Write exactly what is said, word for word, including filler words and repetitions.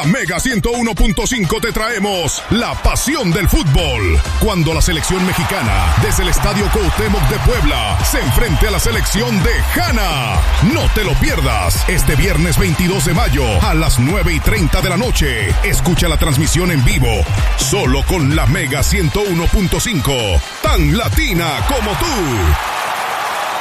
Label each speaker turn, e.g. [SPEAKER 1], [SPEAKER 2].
[SPEAKER 1] La Mega ciento uno punto cinco te traemos la pasión del fútbol. Cuando la selección mexicana, desde el Estadio Cuauhtémoc de Puebla, se enfrente a la selección de Ghana. No te lo pierdas. Este viernes veintidós de mayo a las nueve y treinta de la noche. Escucha la transmisión en vivo, solo con la Mega ciento uno punto cinco. Tan latina como tú.